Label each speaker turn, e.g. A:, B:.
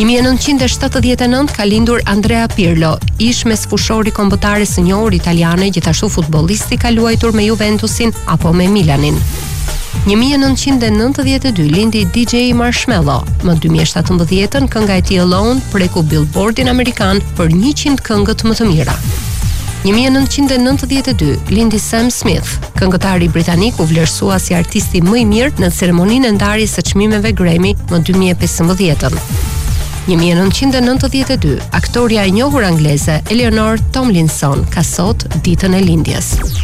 A: 1979 ka lindur Andrea Pirlo, ish mesfushori kombëtare së njohur italiane, gjithashtu futbollisti ka luajtur me Juventusin apo me Milanin. 1992 lindi DJ Marshmello. Më 2017 kënga e tij Alone preku Billboardin amerikan për 100 këngët më të mira. 1992 lindi Sam Smith. Këngëtari britanik u vlerësua si artisti më i mirë në ceremoninë e ndarjes së çmimeve Grammy më 2015. 1992 aktoria e njohur angleze Eleanor Tomlinson ka sot ditën e lindjes.